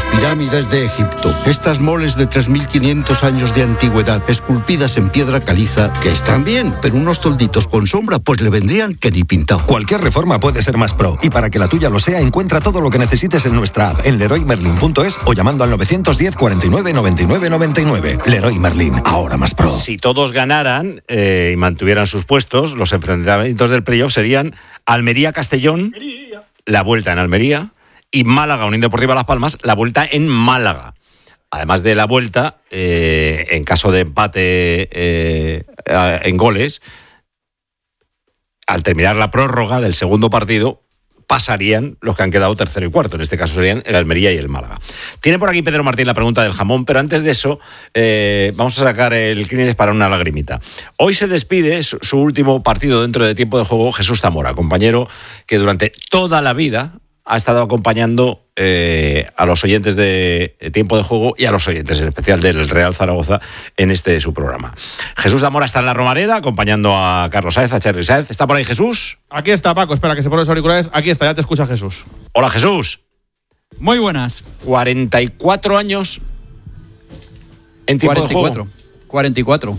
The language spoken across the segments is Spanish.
pirámides de Egipto. Estas moles de 3.500 años de antigüedad, esculpidas en piedra caliza, que están bien, pero unos tolditos con sombra, pues le vendrían que ni pintado. Cualquier reforma puede ser más pro, y para que la tuya lo sea, encuentra todo lo que necesites en nuestra app, en leroymerlin.es o llamando al 910 49 99 99. Leroy Merlin, ahora más pro. Si todos ganaran y mantuvieran sus puestos, los enfrentamientos del playoff serían Almería-Castellón, la vuelta en Almería, y Málaga-Unión Deportiva Las Palmas, la vuelta en Málaga. Además de la vuelta, en caso de empate en goles, al terminar la prórroga del segundo partido, pasarían los que han quedado tercero y cuarto. En este caso serían el Almería y el Málaga. Tiene por aquí Pedro Martín la pregunta del jamón, pero antes de eso vamos a sacar el Kleenex para una lagrimita. Hoy se despide su último partido dentro de tiempo de juego Jesús Zamora, compañero que durante toda la vida ha estado acompañando a los oyentes de Tiempo de Juego y a los oyentes en especial del Real Zaragoza en su programa. Jesús Zamora está en la Romareda acompañando a Carlos Sáez, a Cherry Sáez. ¿Está por ahí Jesús? Aquí está Paco, espera que se ponen los auriculares. Aquí está, ya te escucha Jesús. Hola Jesús. Muy buenas. 44 años en Tiempo de Juego. 44.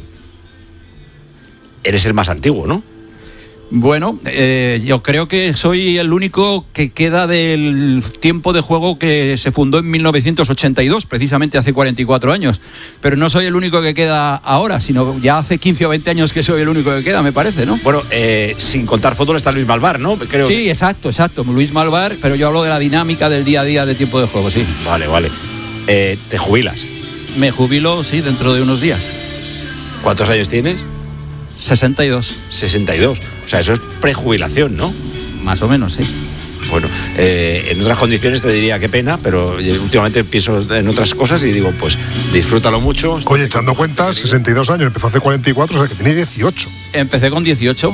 Eres el más antiguo, ¿no? Bueno, yo creo que soy el único que queda del Tiempo de Juego que se fundó en 1982, precisamente hace 44 años. Pero no soy el único que queda ahora, sino ya hace 15 o 20 años que soy el único que queda, me parece, ¿no? Bueno, sin contar fútbol está Luis Malvar, ¿no? Creo sí, exacto. Luis Malvar, pero yo hablo de la dinámica del día a día de Tiempo de Juego, sí. Vale. ¿Te jubilas? Me jubilo, sí, dentro de unos días. ¿Cuántos años tienes? 62. 62. O sea, eso es prejubilación, ¿no? Más o menos, sí. Bueno, en otras condiciones te diría qué pena, pero últimamente pienso en otras cosas y digo, pues disfrútalo mucho. Oye, echando cuentas, 62 años, empezó hace 44, o sea que tiene 18. Empecé con 18,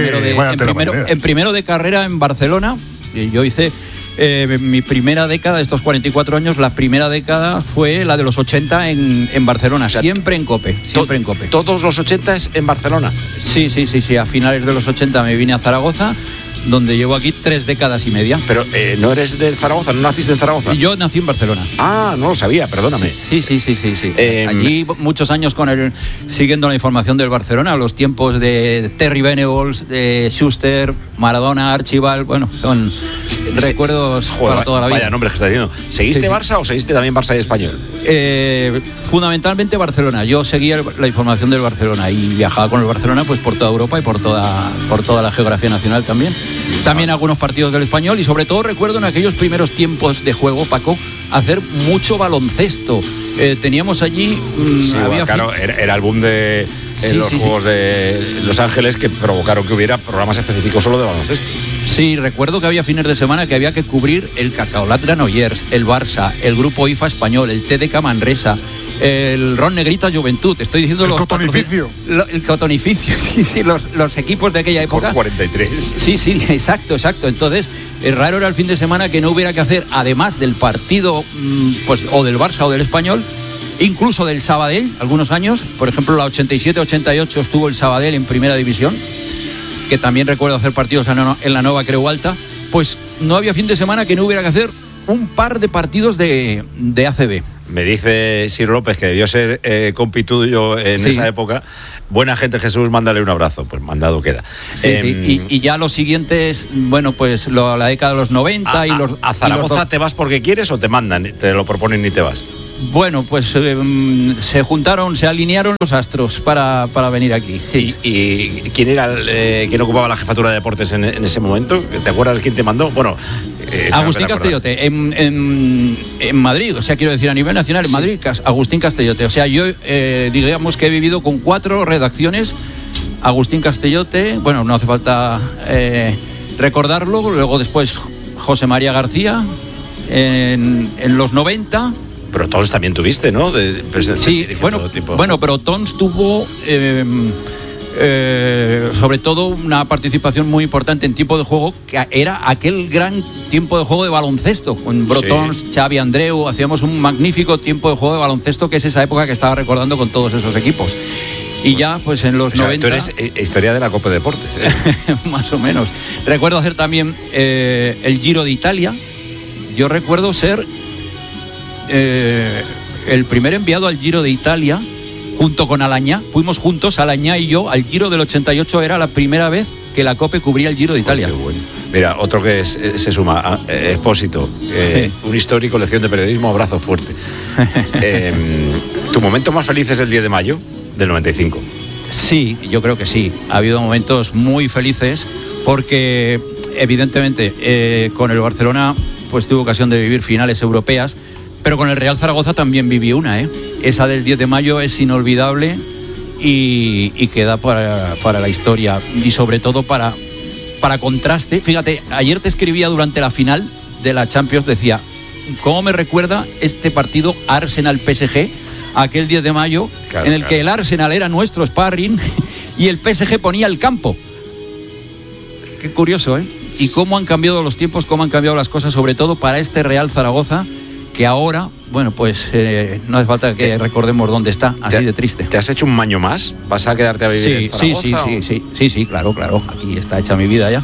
en primero de carrera en Barcelona. Y yo hice mi primera década, estos 44 años, la primera década fue la de los 80 en Barcelona, o sea, siempre en COPE. ¿Todos los 80 es en Barcelona? Sí, a finales de los 80 me vine a Zaragoza, donde llevo aquí 3 décadas y media. Pero ¿no eres de Zaragoza? ¿No naciste en Zaragoza? Yo nací en Barcelona. Ah, no lo sabía, perdóname. Sí. Allí muchos años siguiendo la información del Barcelona, los tiempos de Terry Venables, de Schuster, Maradona, Archibald, bueno, son recuerdos para toda la vida. Vaya nombre que estás diciendo. ¿Seguiste Barça o seguiste también Barça y Español? Fundamentalmente Barcelona. Yo seguía la información del Barcelona y viajaba con el Barcelona pues por toda Europa y por toda la geografía nacional también. También algunos partidos del Español y sobre todo recuerdo en aquellos primeros tiempos de juego, Paco, hacer mucho baloncesto. Teníamos allí... era el boom de los Juegos de Los Ángeles que provocaron que hubiera programas específicos solo de baloncesto. Sí, recuerdo que había fines de semana que había que cubrir el Cacaolat Granollers, el Barça, el Grupo IFA Español, el TDK Manresa, el Ron Negrita Juventud, estoy diciendo el Cotonificio. El Cotonificio, sí, los equipos de aquella época. Por 43. Sí, exacto. Entonces, raro era el fin de semana que no hubiera que hacer, además del partido, pues o del Barça o del Español, incluso del Sabadell, algunos años, por ejemplo, la 87-88 estuvo el Sabadell en Primera División, que también recuerdo hacer partidos en la Nova Creu Alta, pues no había fin de semana que no hubiera que hacer un par de partidos de ACB. Me dice Sir López que debió ser compi tuyo en esa época. Buena gente, Jesús, mándale un abrazo. Pues mandado queda. Y ya los siguientes, bueno, pues la década de los 90 ¿A Zaragoza te vas porque quieres o te mandan, te lo proponen y te vas? Bueno, pues se alinearon los astros para venir aquí. Sí. ¿Y quién era quién ocupaba la jefatura de deportes en ese momento? ¿Te acuerdas quién te mandó? Bueno, Agustín Castellote, en Madrid, o sea, quiero decir, a nivel nacional, en Madrid, Agustín Castellote. O sea, yo digamos que he vivido con 4 redacciones. Agustín Castellote, bueno, no hace falta recordarlo. Luego después José María García, en los 90. Pero Tons también tuviste, ¿no? Sí, bueno, pero Tons tuvo sobre todo una participación muy importante en tiempo de juego, que era aquel gran tiempo de juego de baloncesto, con Brotons, Xavi Andreu, hacíamos un magnífico tiempo de juego de baloncesto, que es esa época que estaba recordando con todos esos equipos. Y ya, pues en los 90... Tú eres historia de la Copa de Deportes. Más o menos. Recuerdo hacer también el Giro de Italia. Yo recuerdo ser el primer enviado al Giro de Italia, junto con Alañá. Fuimos juntos, Alañá y yo, al Giro del 88. Era la primera vez que la COPE cubría el Giro de Italia. Qué bueno. Mira, otro que se suma, Expósito, un histórico, lección de periodismo, abrazo fuerte. ¿Tu momento más feliz es el 10 de mayo del 95? Sí, yo creo que sí. Ha habido momentos muy felices porque, evidentemente, con el Barcelona pues tuve ocasión de vivir finales europeas, pero con el Real Zaragoza también viví una. Esa del 10 de mayo es inolvidable y queda para la historia y sobre todo para contraste. Fíjate, ayer te escribía durante la final de la Champions, decía, ¿cómo me recuerda este partido Arsenal-PSG? Aquel 10 de mayo, claro, en el que el Arsenal era nuestro sparring y el PSG ponía el campo. Qué curioso, ¿eh? Y cómo han cambiado los tiempos, cómo han cambiado las cosas, sobre todo para este Real Zaragoza, que ahora, bueno, pues no hace falta que recordemos dónde está, así de triste. ¿Te has hecho un año más? ¿Vas a quedarte a vivir en Zaragoza? Sí, claro. Aquí está hecha mi vida ya.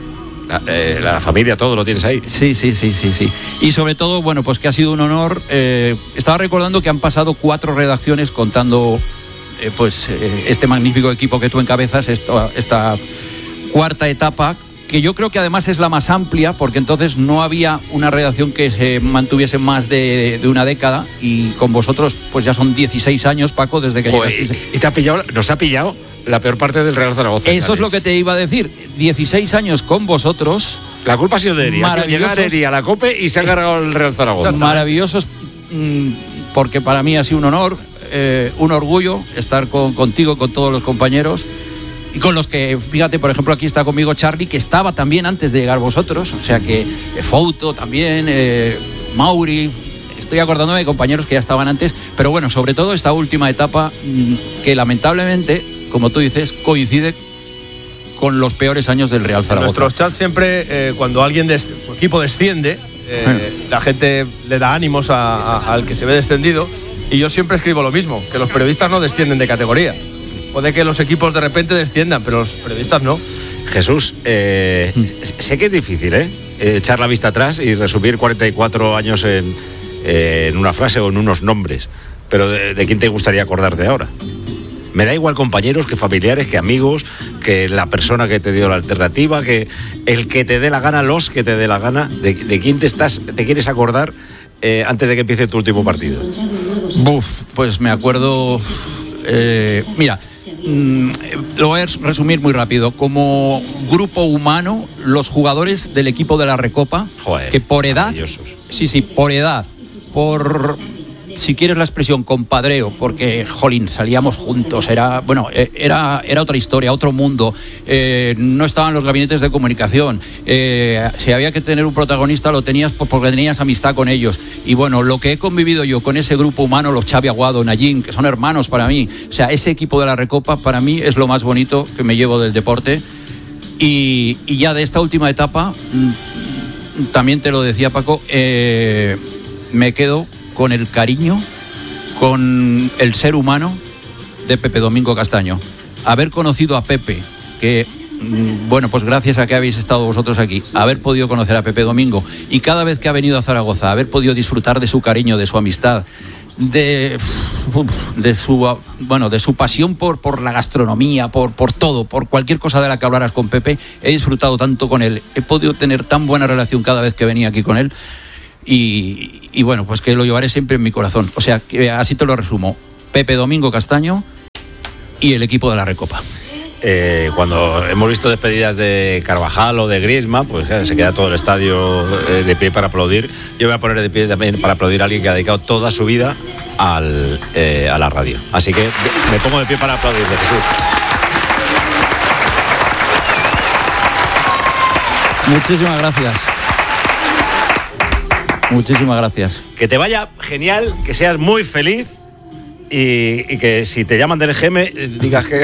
La familia, todo lo tienes ahí. Sí. Y sobre todo, bueno, pues que ha sido un honor. Estaba recordando que han pasado 4 redacciones contando este magnífico equipo que tú encabezas, esta cuarta etapa, que yo creo que además es la más amplia, porque entonces no había una redacción que se mantuviese más de una década, y con vosotros pues ya son 16 años, Paco, desde que llegaste. ¿Y nos ha pillado la peor parte del Real Zaragoza? Eso es lo que te iba a decir. 16 años con vosotros. La culpa ha sido de Eri. Ha sido llegar Eri a la COPE y se ha cargado el Real Zaragoza. Maravillosos, porque para mí ha sido un honor, un orgullo estar contigo, con todos los compañeros. Y con los que, fíjate, por ejemplo, aquí está conmigo Charlie, que estaba también antes de llegar vosotros. O sea que Fouto también, Mauri. Estoy acordándome de compañeros que ya estaban antes. Pero bueno, sobre todo esta última etapa, que lamentablemente, como tú dices, coincide con los peores años del Real Zaragoza. En nuestros chats siempre, cuando alguien de su equipo desciende, la gente le da ánimos al que se ve descendido. Y yo siempre escribo lo mismo, que los periodistas no descienden de categoría. Puede que los equipos de repente desciendan, pero los periodistas no. Jesús, sé que es difícil, echar la vista atrás y resumir 44 años en una frase o en unos nombres, pero ¿de quién te gustaría acordarte ahora? Me da igual compañeros, que familiares, que amigos, que la persona que te dio la alternativa, que el que te dé la gana, los que te dé la gana. ¿De quién te quieres acordar antes de que empiece tu último partido? Pues me acuerdo... mira, lo voy a resumir muy rápido. Como grupo humano, los jugadores del equipo de la Recopa, que por edad, por edad, por, si quieres la expresión, compadreo, porque, jolín, salíamos juntos, era otra historia, otro mundo, no estaban los gabinetes de comunicación, si había que tener un protagonista lo tenías porque tenías amistad con ellos, y bueno, lo que he convivido yo con ese grupo humano, los Xavi Aguado, Nayín, que son hermanos para mí, o sea, ese equipo de la Recopa para mí es lo más bonito que me llevo del deporte. Y ya de esta última etapa, también te lo decía Paco, me quedo con el cariño, con el ser humano de Pepe Domingo Castaño. Haber conocido a Pepe, que, bueno, pues gracias a que habéis estado vosotros aquí, haber podido conocer a Pepe Domingo, y cada vez que ha venido a Zaragoza, haber podido disfrutar de su cariño, de su amistad, de su pasión por la gastronomía, por todo, por cualquier cosa de la que hablaras con Pepe. He disfrutado tanto con él, he podido tener tan buena relación cada vez que venía aquí con él. Y bueno, pues que lo llevaré siempre en mi corazón. O sea, que así te lo resumo: Pepe Domingo Castaño y el equipo de la Recopa. Cuando hemos visto despedidas de Carvajal o de Griezmann, pues se queda todo el estadio de pie para aplaudir. Yo voy a poner de pie también para aplaudir a alguien que ha dedicado toda su vida a la radio. Así que me pongo de pie para aplaudir, de Jesús. Muchísimas gracias. Muchísimas gracias. Que te vaya genial, que seas muy feliz y que si te llaman del EGM digas que...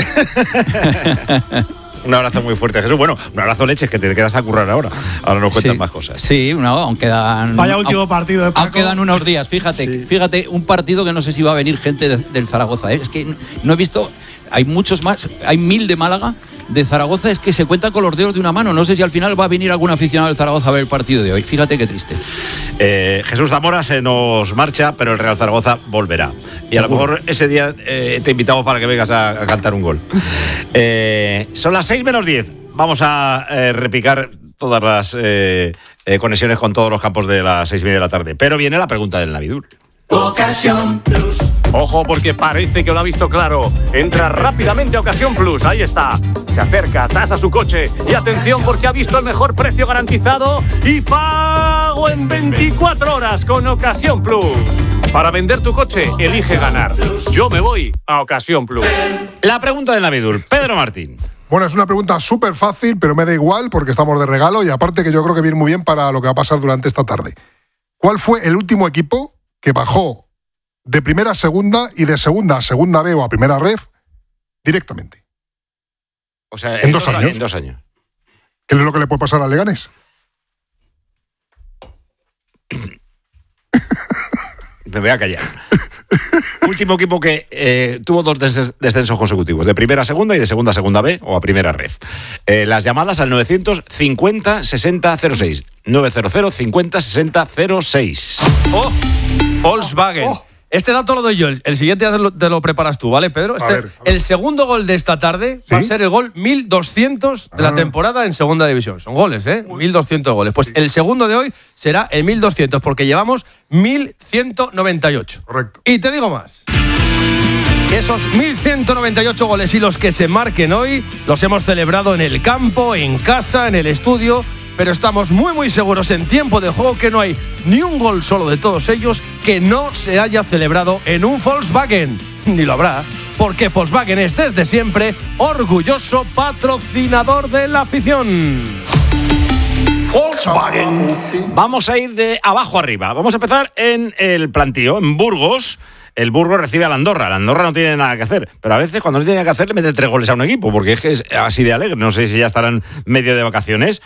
Un abrazo muy fuerte, Jesús. Bueno, un abrazo, leches, que te quedas a currar ahora. Ahora nos cuentan más cosas. Sí, aún quedan... Vaya último partido de Paco. Aún quedan unos días, fíjate, un partido que no sé si va a venir gente del Zaragoza. Es que no he visto... Hay muchos más, hay 1000 de Málaga. De Zaragoza es que se cuentan con los dedos de una mano. No sé si al final va a venir algún aficionado del Zaragoza a ver el partido de hoy. Fíjate qué triste. Jesús Zamora se nos marcha, pero el Real Zaragoza volverá. Y a lo mejor ese día te invitamos para que vengas a cantar un gol. Son las 6:10. Vamos a repicar todas las conexiones con todos los campos de las 6:30 de la tarde. Pero viene la pregunta del Navidur. Ocasión Plus. Ojo, porque parece que lo ha visto claro. Entra rápidamente a Ocasión Plus. Ahí está. Se acerca, tasa su coche. Y atención, porque ha visto el mejor precio garantizado y pago en 24 horas con Ocasión Plus. Para vender tu coche, elige ganar. Yo me voy a Ocasión Plus. La pregunta del Navidur. Pedro Martín. Bueno, es una pregunta súper fácil, pero me da igual porque estamos de regalo y aparte que yo creo que viene muy bien para lo que va a pasar durante esta tarde. ¿Cuál fue el último equipo que bajó de primera a segunda y de segunda a segunda B o a primera ref directamente? O sea, en 2 años. En 2 años. ¿Qué es lo que le puede pasar al Leganés? Me voy a callar. Último equipo que tuvo 2 descensos consecutivos, de primera a segunda y de segunda a segunda B o a primera ref. Las llamadas al 950 60 06. 900 50 60 06. ¡Oh! Volkswagen. Oh. Este dato lo doy yo. El siguiente te lo preparas tú, ¿vale, Pedro? A ver. El segundo gol de esta tarde, ¿sí?, va a ser el gol 1200 de la temporada en segunda división. Son goles, 1200 goles. Pues el segundo de hoy será el 1200 porque llevamos 1198. Correcto. Y te digo más. Esos 1198 goles y los que se marquen hoy los hemos celebrado en el campo, en casa, en el estudio. Pero estamos muy seguros en tiempo de juego que no hay ni un gol solo de todos ellos que no se haya celebrado en un Volkswagen. Ni lo habrá, porque Volkswagen es desde siempre orgulloso patrocinador de la afición. Volkswagen. Vamos a ir de abajo arriba. Vamos a empezar en el plantío, en Burgos. El Burgos recibe a la Andorra. La Andorra no tiene nada que hacer, pero a veces cuando no tiene nada que hacer le mete 3 goles a un equipo, porque es que es así de alegre. No sé si ya estarán medio de vacaciones.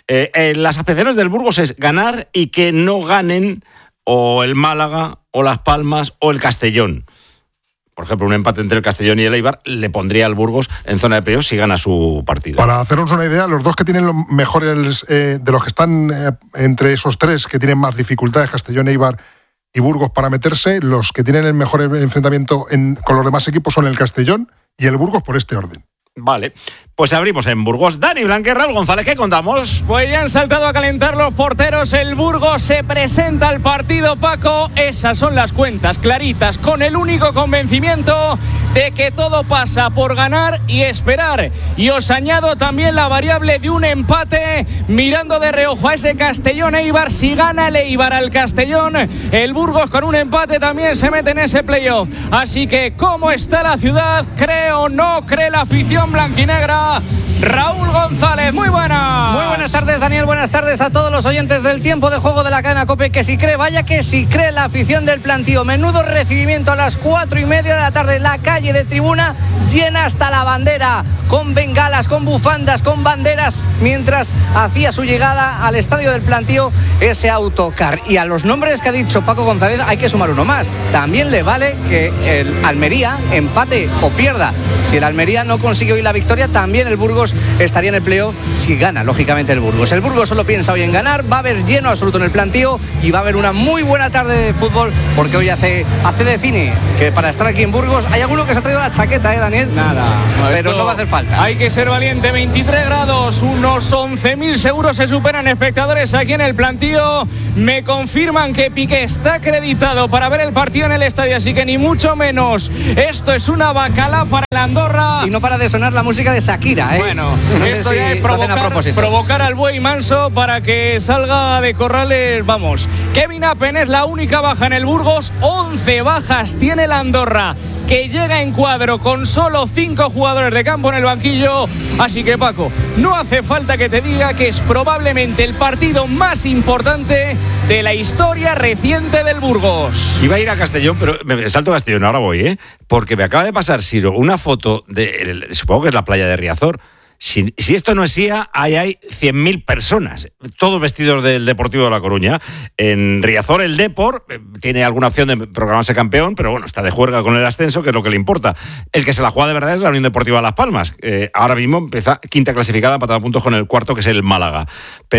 Las aspiraciones del Burgos es ganar y que no ganen o el Málaga o Las Palmas o el Castellón. Por ejemplo, un empate entre el Castellón y el Eibar le pondría al Burgos en zona de playoffs si gana su partido. Para hacernos una idea, los dos que tienen los mejores, de los que están entre esos 3 que tienen más dificultades, Castellón, Eibar y Burgos, para meterse, los que tienen el mejor enfrentamiento con los demás equipos son el Castellón y el Burgos por este orden. Vale, pues abrimos en Burgos. Dani Blanque, Raúl González, ¿qué contamos? Pues ya han saltado a calentar los porteros. El Burgos se presenta al partido, Paco. Esas son las cuentas claritas, con el único convencimiento de que todo pasa por ganar y esperar. Y os añado también la variable de un empate, mirando de reojo a ese Castellón-Eibar. Si gana el Eibar al Castellón, el Burgos con un empate también se mete en ese playoff. Así que, ¿cómo está la ciudad? ¿Cree o no cree la afición blanquinegra? Raúl González, muy buenas. Muy buenas tardes, Daniel, buenas tardes a todos los oyentes del tiempo de juego de la cadena COPE. Que si cree, vaya que si cree la afición del plantío. Menudo recibimiento a las 4:30 de la tarde. La calle de tribuna llena hasta la bandera, con bengalas, con bufandas, con banderas, mientras hacía su llegada al estadio del plantío ese autocar. Y a los nombres que ha dicho Paco González hay que sumar uno más. También le vale que el Almería empate o pierda. Si el Almería no consigue hoy la victoria, también el Burgos estaría en el playoff si gana, lógicamente, el Burgos. El Burgos solo piensa hoy en ganar, va a haber lleno absoluto en el plantío y va a haber una muy buena tarde de fútbol, porque hoy hace de cine, que para estar aquí en Burgos hay alguno que se ha traído la chaqueta, Daniel. Nada, pero no va a hacer falta. Hay que ser valiente. 23 grados, unos 11.000 seguros se superan espectadores aquí en el plantío. Me confirman que Piqué está acreditado para ver el partido en el estadio, así que ni mucho menos. Esto es una bacala para el Andorra. Y no para de sonar la música de Shakira, Bueno, no esto sé ya si es provocar al buey manso para que salga de corrales. Vamos, Kevin Appen es la única baja en el Burgos. 11 bajas tiene el Andorra, que llega en cuadro con solo 5 jugadores de campo en el banquillo. Así que, Paco, no hace falta que te diga que es probablemente el partido más importante de la historia reciente del Burgos. Iba a ir a Castellón, pero me salto a Castellón, ahora voy, porque me acaba de pasar, Siro, una foto de, supongo que es la playa de Riazor. Si esto no es IA, hay 100.000 personas, todos vestidos del Deportivo de La Coruña. En Riazor el Depor tiene alguna opción de programarse campeón, pero bueno, está de juerga con el ascenso, que es lo que le importa. El que se la juega de verdad es la Unión Deportiva Las Palmas. Ahora mismo empieza quinta clasificada, empatada a puntos con el cuarto, que es el Málaga. Pero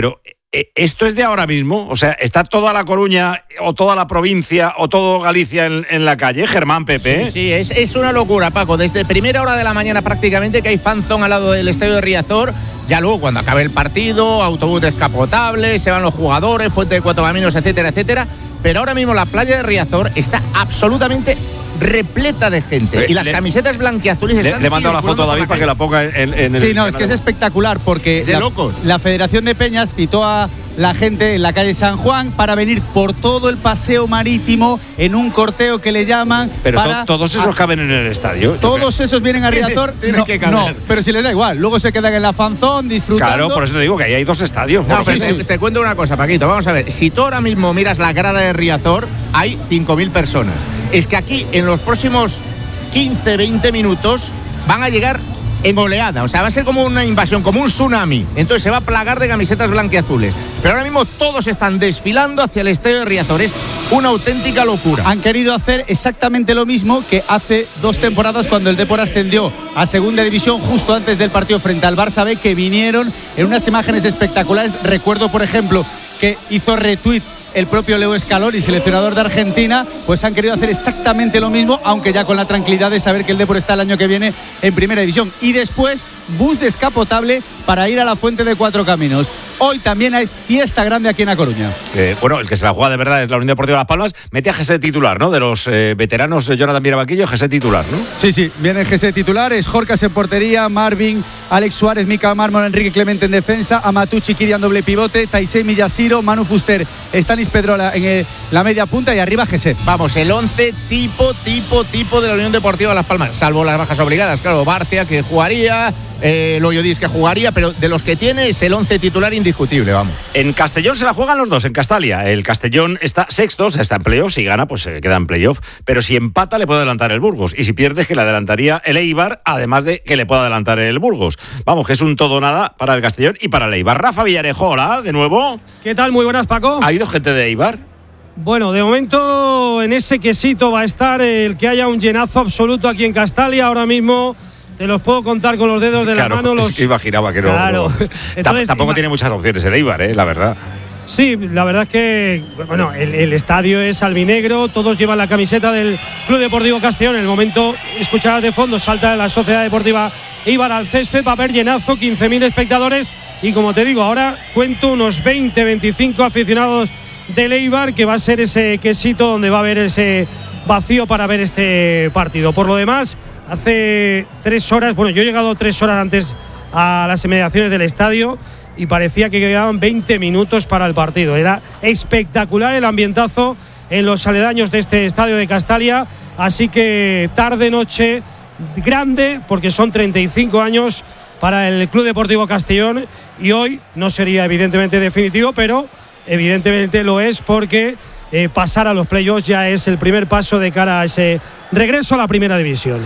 ¿Esto es de ahora mismo? O sea, ¿está toda La Coruña o toda la provincia o todo Galicia en la calle? Germán, Pepe. Sí, es una locura, Paco. Desde primera hora de la mañana prácticamente que hay fanzón al lado del estadio de Riazor. Ya luego, cuando acabe el partido, autobús descapotable, se van los jugadores, fuente de 4 caminos, etcétera, etcétera. Pero ahora mismo la playa de Riazor está absolutamente repleta de gente. Y las camisetas blanquiazules están... Le he mandado la foto a David para que la ponga en el... Sí, no, es que es espectacular porque la Federación de Peñas citó a la gente en la calle San Juan para venir por todo el paseo marítimo en un corteo que le llaman... Pero todos esos caben en el estadio. Todos esos vienen a Riazor. No, pero si les da igual. Luego se quedan en la fanzón disfrutando. Claro, por eso te digo que ahí hay 2 estadios. No, pero te cuento una cosa, Paquito. Vamos a ver. Si tú ahora mismo miras la grada de Riazor, hay 5.000 personas. Es que aquí, en los próximos 15, 20 minutos, van a llegar en oleada. O sea, va a ser como una invasión, como un tsunami. Entonces se va a plagar de camisetas blanquiazules. Pero ahora mismo todos están desfilando hacia el estadio de Riazor. Es una auténtica locura. Han querido hacer exactamente lo mismo que hace 2 temporadas cuando el Depor ascendió a segunda división justo antes del partido frente al Barça B, que vinieron en unas imágenes espectaculares. Recuerdo, por ejemplo, que hizo retweet el propio Leo Scaloni, seleccionador de Argentina. Pues han querido hacer exactamente lo mismo, aunque ya con la tranquilidad de saber que el Depor está el año que viene en primera división. Y después, bus descapotable para ir a la Fuente de 4 Caminos. Hoy también hay fiesta grande aquí en A Coruña. Bueno, el que se la juega de verdad es la Unión Deportiva Las Palmas. Mete a José titular, ¿no? De los veteranos, Jonathan Mirabaquillo, José titular, ¿no? Sí, viene José titular. Es Jorcas en portería, Marvin, Alex Suárez, Mica Mármol, Enrique Clemente en defensa, Amatucci, Kirian doble pivote, Taisei Miyashiro, Manu Fuster, Stanis Pedrola en la media punta y arriba José. Vamos, el 11 tipo de la Unión Deportiva Las Palmas, salvo las bajas obligadas, claro, Barcia que jugaría, Loyodis que jugaría, pero de los que tiene es el 11 titular indiscutible, vamos. En Castellón se la juegan los dos, en Castalia. El Castellón está sexto, o sea, está en playoff. Si gana, pues se queda en playoff. Pero si empata, le puede adelantar el Burgos. Y si pierde, es que le adelantaría el Eibar, además de que le pueda adelantar el Burgos. Vamos, que es un todo nada para el Castellón y para el Eibar. Rafa Villarejo, hola, de nuevo. ¿Qué tal? Muy buenas, Paco. ¿Ha ido gente de Eibar? Bueno, de momento en ese quesito va a estar el que haya un llenazo absoluto aquí en Castalia. Ahora mismo te los puedo contar con los dedos de la mano. Es que imaginaba que no. Claro. Entonces, tampoco tiene muchas opciones el Eibar, la verdad. Sí, la verdad es que bueno, el estadio es albinegro, todos llevan la camiseta del Club Deportivo Castellón. En el momento, escucharás de fondo, salta la Sociedad Deportiva Eibar al césped, va a haber llenazo, 15.000 espectadores. Y como te digo, ahora cuento unos 20, 25 aficionados del Eibar, que va a ser ese quesito donde va a haber ese vacío para ver este partido. Por lo demás, hace 3 horas, bueno, yo he llegado 3 horas antes a las inmediaciones del estadio y parecía que quedaban 20 minutos para el partido. Era espectacular el ambientazo en los aledaños de este estadio de Castalia, así que tarde-noche grande, porque son 35 años para el Club Deportivo Castellón, y hoy no sería evidentemente definitivo, pero evidentemente lo es, porque pasar a los playoffs ya es el primer paso de cara a ese regreso a la primera división.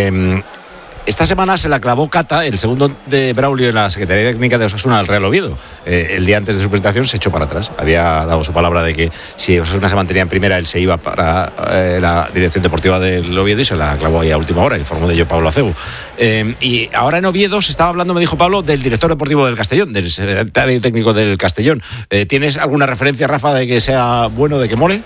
Esta semana se la clavó Cata, el segundo de Braulio en la Secretaría Técnica de Osasuna al Real Oviedo. El día antes de su presentación se echó para atrás. Había dado su palabra de que si Osasuna se mantenía en primera, él se iba para la dirección deportiva del Oviedo, y se la clavó ahí a última hora. Informó de ello Pablo Acebo. Y ahora en Oviedo se estaba hablando, me dijo Pablo, del director deportivo del Castellón, del secretario técnico del Castellón. ¿Tienes alguna referencia, Rafa, de que sea bueno, de que mole?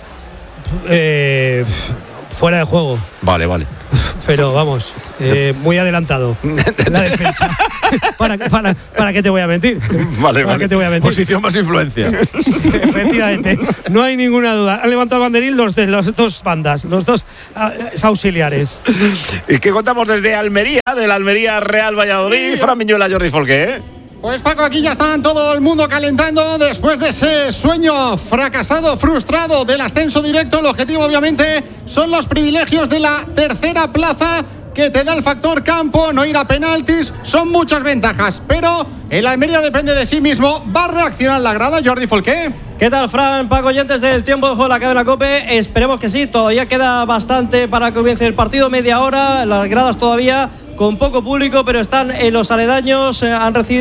Fuera de juego. Vale. Pero vamos, muy adelantado la defensa. ¿Para qué te voy a mentir? Vale. ¿Para qué te voy a mentir? Posición más influencia. Sí, efectivamente, no hay ninguna duda. Han levantado el banderín los dos bandas, los dos auxiliares. ¿Y qué contamos desde Almería, de la Almería Real Valladolid? Fran Miñuela, Jordi Folqué, Pues Paco, aquí ya están todo el mundo calentando después de ese sueño fracasado, frustrado del ascenso directo. El objetivo obviamente son los privilegios de la tercera plaza que te da el factor campo, no ir a penaltis, son muchas ventajas, pero el Almería depende de sí mismo. ¿Va a reaccionar la grada, Jordi Folqué? ¿Qué tal, Fran? Paco, oyentes del tiempo de juego de la cadena COPE, esperemos que sí, todavía queda bastante para que comience el partido, media hora, las gradas todavía con poco público, pero están en los aledaños, han recibido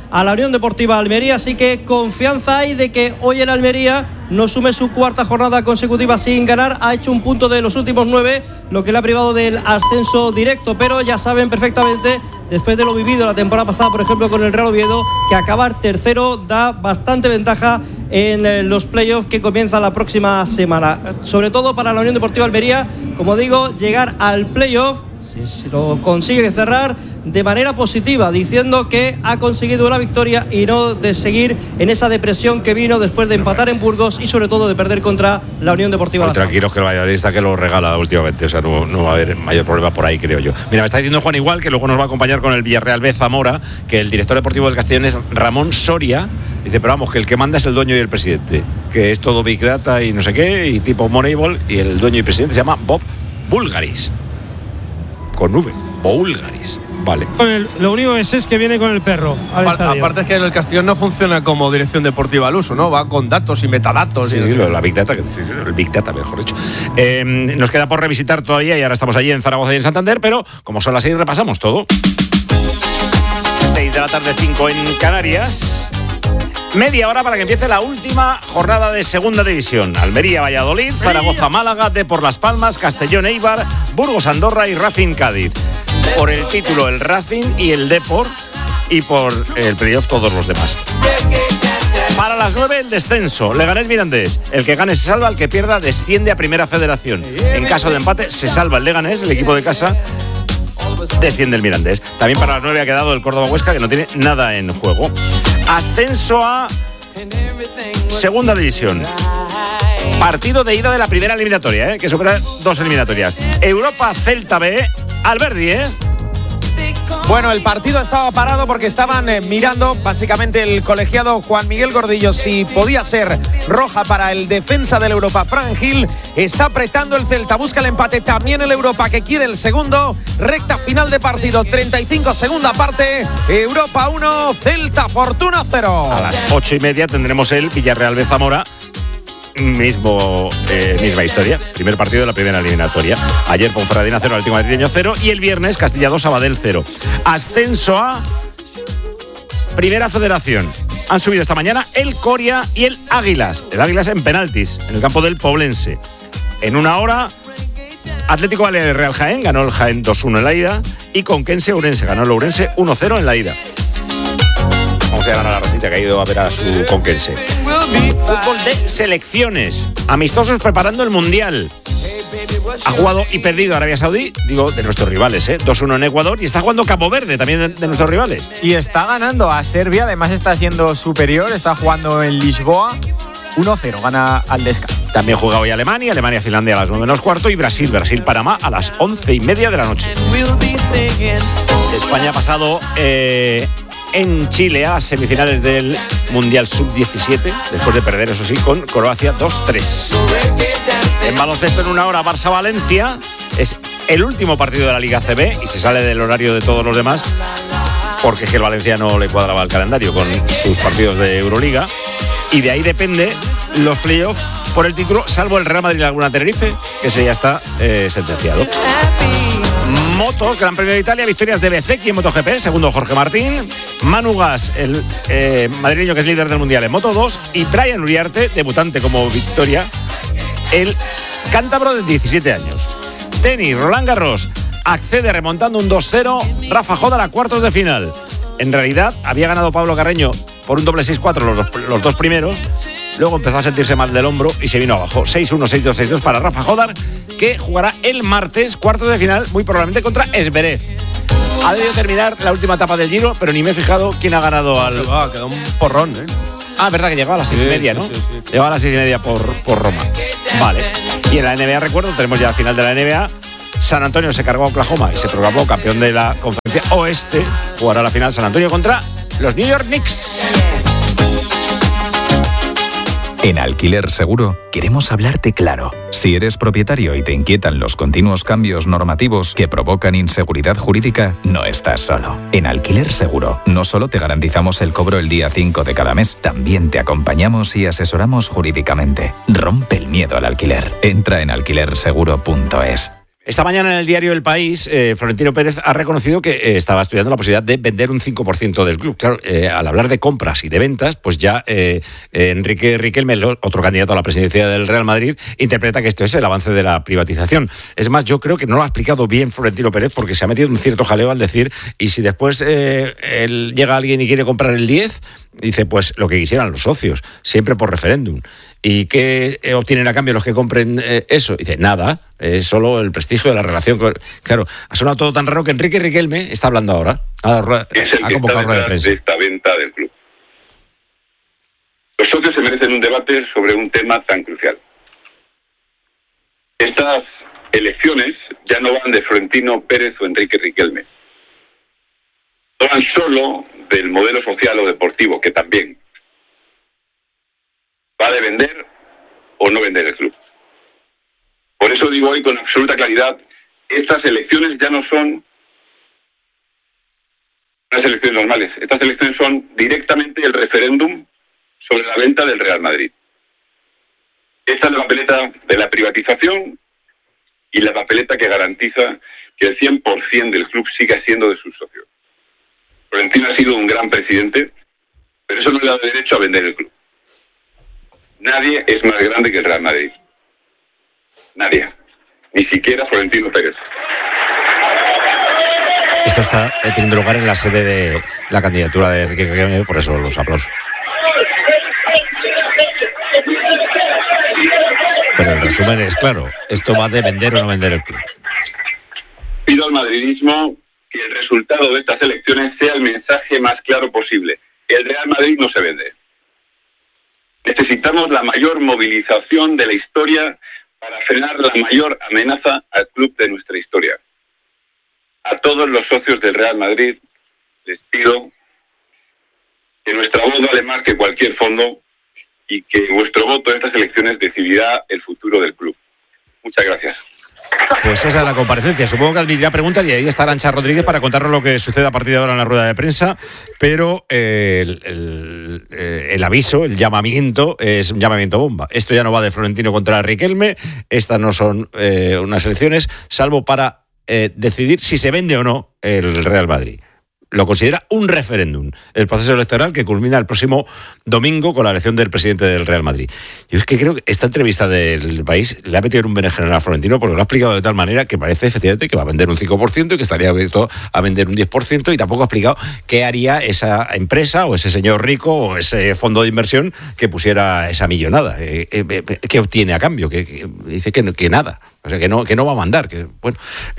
a la Unión Deportiva Almería, así que confianza hay de que hoy el Almería no sume su cuarta jornada consecutiva sin ganar. Ha hecho un punto de los últimos 9, lo que le ha privado del ascenso directo, pero ya saben perfectamente, después de lo vivido la temporada pasada, por ejemplo, con el Real Oviedo, que acabar tercero da bastante ventaja en los playoffs que comienza la próxima semana. Sobre todo para la Unión Deportiva Almería, como digo, llegar al playoff, si lo consigue cerrar de manera positiva, diciendo que ha conseguido la victoria y no de seguir en esa depresión que vino después de empatar en Burgos y sobre todo de perder contra la Unión Deportiva Las Palmas. Tranquilos que el Valladolid está que lo regala últimamente, o sea, no va a haber mayor problema por ahí, creo yo. Mira, me está diciendo Juan igual que luego nos va a acompañar con el Villarreal B Zamora, que el director deportivo del Castellón es Ramón Soria. Dice, pero vamos, que el que manda es el dueño y el presidente, que es todo Big Data y no sé qué, y tipo Moneyball, y el dueño y presidente se llama Bob Bulgaris, con V, Bulgaris. Vale. Lo único es que viene con el perro al estadio. Aparte es que el Castellón no funciona como dirección deportiva al uso, ¿no? Va con datos y metadatos. Sí, la Big Data, el Big Data, mejor dicho. Nos queda por revisitar todavía y ahora estamos allí en Zaragoza y en Santander, pero como son las 6 repasamos todo. 6 de la tarde, 5 en Canarias. Media hora para que empiece la última jornada de Segunda División. Almería, Valladolid, Zaragoza, Málaga, Depor Las Palmas, Castellón, Eibar, Burgos, Andorra y Racing, Cádiz. Por el título el Racing y el Depor, y por el playoff todos los demás. Para las 9 el descenso, Leganés Mirandés. El que gane se salva, el que pierda desciende a Primera Federación. En caso de empate se salva el Leganés, el equipo de casa, desciende el Mirandés. También para las 9 ha quedado el Córdoba Huesca, que no tiene nada en juego. Ascenso a Segunda División. Partido de ida de la primera eliminatoria, que supera 2 eliminatorias. Europa Celta B, Alberdi, Bueno, el partido estaba parado porque estaban mirando básicamente el colegiado Juan Miguel Gordillo si podía ser roja para el defensa del Europa. Fran Gil está apretando el Celta, busca el empate también el Europa, que quiere el segundo. Recta final de partido, 35 segunda parte, Europa 1, Celta Fortuna 0. A las 8:30 tendremos el Villarreal B Zamora. Misma historia, primer partido de la primera eliminatoria. Ayer Ponferradina 0, Atlético Madrileño 0 y el viernes Castilla 2, Sabadell 0. Ascenso a Primera Federación. Han subido esta mañana el Coria y el Águilas. El Águilas en penaltis, en el campo del Poblense. En una hora, Atlético Baleares Real Jaén, ganó el Jaén 2-1 en la ida, y Conquense Ourense, ganó el Ourense 1-0 en la ida. Vamos a llegar a la ratita que ha ido a ver a su Conquense. Fútbol de selecciones, amistosos preparando el Mundial. Ha jugado y perdido Arabia Saudí, digo, de nuestros rivales, 2-1 en Ecuador, y está jugando Cabo Verde, también de nuestros rivales. Y está ganando a Serbia, además está siendo superior, está jugando en Lisboa, 1-0, gana al descanso. También juega hoy Alemania, Finlandia a las 9:15 y Brasil, Panamá a las 11:30 de la noche. España ha pasado en Chile a semifinales del Mundial Sub-17, después de perder, eso sí, con Croacia 2-3. En baloncesto, en una hora, Barça-Valencia. Es el último partido de la Liga CB y se sale del horario de todos los demás, porque es que el Valencia no le cuadraba el calendario con sus partidos de Euroliga, y de ahí depende los playoffs por el título, salvo el Real Madrid y Laguna Tenerife, que ese ya está sentenciado. Motos, Gran Premio de Italia, victorias de Bezzecchi en MotoGP, segundo Jorge Martín, Manu Gas, el madrileño que es líder del Mundial en Moto 2, y Brian Uriarte, debutante como victoria, el cántabro de 17 años. Tenis, Roland Garros accede remontando un 2-0, Rafa Jodar a cuartos de final. En realidad había ganado Pablo Carreño por un doble 6-4 los dos primeros, luego empezó a sentirse mal del hombro y se vino abajo. 6-1, 6-2, 6-2 para Rafa Jodar, que jugará el martes, cuartos de final, muy probablemente contra Zverev. Ha debido terminar la última etapa del Giro, pero ni me he fijado quién ha ganado al... Quedó un porrón, verdad que llegaba a las 6:30, ¿no? Sí. Llegaba a las 6:30 por Roma. Vale. Y en la NBA, recuerdo, tenemos ya la final de la NBA. San Antonio se cargó a Oklahoma y se proclamó campeón de la Conferencia Oeste. Jugará la final San Antonio contra los New York Knicks. En Alquiler Seguro queremos hablarte claro. Si eres propietario y te inquietan los continuos cambios normativos que provocan inseguridad jurídica, no estás solo. En Alquiler Seguro no solo te garantizamos el cobro el día 5 de cada mes, también te acompañamos y asesoramos jurídicamente. Rompe el miedo al alquiler. Entra en alquilerseguro.es. Esta mañana en el diario El País, Florentino Pérez ha reconocido que estaba estudiando la posibilidad de vender un 5% del club. Claro, al hablar de compras y de ventas, pues ya Enrique Riquelme, otro candidato a la presidencia del Real Madrid, interpreta que esto es el avance de la privatización. Es más, yo creo que no lo ha explicado bien Florentino Pérez porque se ha metido en un cierto jaleo al decir, y si después llega alguien y quiere comprar el 10, dice, pues lo que quisieran los socios, siempre por referéndum. ¿Y qué obtienen a cambio los que compren eso? Dice, nada, es solo el prestigio de la relación. Claro, ha sonado todo tan raro que Enrique Riquelme está hablando ahora. Ha convocado rueda de prensa. De esta venta del club. Los socios se merecen un debate sobre un tema tan crucial. Estas elecciones ya no van de Florentino Pérez o Enrique Riquelme. No van solo del modelo social o deportivo, que también va de vender o no vender el club. Por eso digo hoy con absoluta claridad, estas elecciones ya no son unas elecciones normales. Estas elecciones son directamente el referéndum sobre la venta del Real Madrid. Esta es la papeleta de la privatización y la papeleta que garantiza que el 100% del club siga siendo de sus socios. Florentino ha sido un gran presidente, pero eso no le da derecho a vender el club. Nadie es más grande que el Real Madrid. Nadie. Ni siquiera Florentino Pérez. Esto está teniendo lugar en la sede de la candidatura de Enrique Riquelme, por eso los aplausos. Pero el resumen es claro, esto va de vender o no vender el club. Pido al madridismo que el resultado de estas elecciones sea el mensaje más claro posible. El Real Madrid no se vende. Necesitamos la mayor movilización de la historia para frenar la mayor amenaza al club de nuestra historia. A todos los socios del Real Madrid les pido que nuestra voz vale más que cualquier fondo y que vuestro voto en estas elecciones decidirá el futuro del club. Muchas gracias. Pues esa es la comparecencia. Supongo que admitirá preguntas y ahí está Arantxa Rodríguez para contarnos lo que sucede a partir de ahora en la rueda de prensa, pero el aviso, el llamamiento, es un llamamiento bomba. Esto ya no va de Florentino contra Riquelme, estas no son unas elecciones, salvo para decidir si se vende o no el Real Madrid. Lo considera un referéndum, el proceso electoral que culmina el próximo domingo con la elección del presidente del Real Madrid. Yo es que creo que esta entrevista del País le ha metido en un berenjenal a Florentino porque lo ha explicado de tal manera que parece efectivamente que va a vender un 5% y que estaría abierto a vender un 10%, y tampoco ha explicado qué haría esa empresa o ese señor rico o ese fondo de inversión que pusiera esa millonada. ¿Qué obtiene a cambio? Que dice que nada. O sea, que no va a mandar. Que, bueno,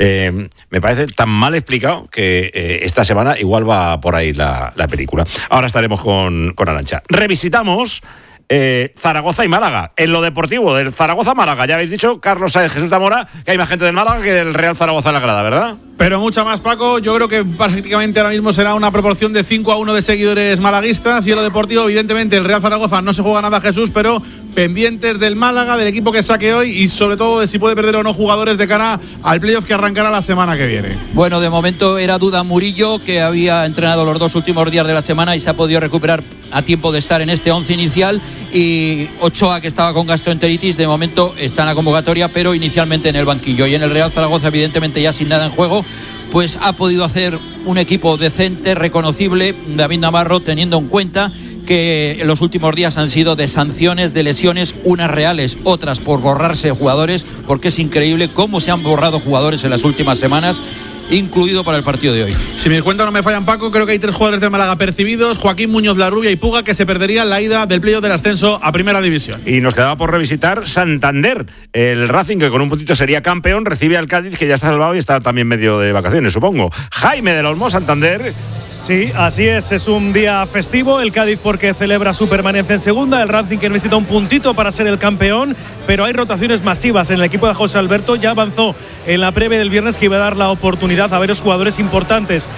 me parece tan mal explicado que esta semana igual va por ahí la película. Ahora estaremos con Arantxa. Revisitamos Zaragoza y Málaga. En lo deportivo, del Zaragoza-Málaga. Ya habéis dicho, Carlos Sáenz, Jesús Zamora, que hay más gente del Málaga que del Real Zaragoza en la grada, ¿verdad? Pero mucha más, Paco. Yo creo que prácticamente ahora mismo será una proporción de 5-1 de seguidores malaguistas. Y en lo deportivo, evidentemente, el Real Zaragoza no se juega nada, Jesús, pero pendientes del Málaga, del equipo que saque hoy y sobre todo de si puede perder o no jugadores de cara al playoff que arrancará la semana que viene. Bueno, de momento era duda Murillo, que había entrenado los 2 últimos días de la semana y se ha podido recuperar a tiempo de estar en este 11 inicial, y Ochoa, que estaba con gastroenteritis, de momento está en la convocatoria, pero inicialmente en el banquillo. Y en el Real Zaragoza, evidentemente ya sin nada en juego, pues ha podido hacer un equipo decente, reconocible, David Navarro, teniendo en cuenta que en los últimos días han sido de sanciones, de lesiones, unas reales, otras por borrarse jugadores, porque es increíble cómo se han borrado jugadores en las últimas semanas, incluido para el partido de hoy. Si mis cuentas no me fallan, Paco, creo que hay 3 jugadores de Málaga percibidos: Joaquín Muñoz, Larrubia y Puga, que se perderían la ida del playoff del ascenso a Primera División. Y nos quedaba por revisitar Santander. El Racing, que con un puntito sería campeón, recibe al Cádiz, que ya está salvado y está también medio de vacaciones, supongo. Jaime del Olmo, Santander. Sí, así es un día festivo. El Cádiz porque celebra su permanencia en segunda, el Racing que necesita un puntito para ser el campeón, pero hay rotaciones masivas en el equipo de José Alberto. Ya avanzó en la previa del viernes que iba a dar la oportunidad a varios jugadores importantes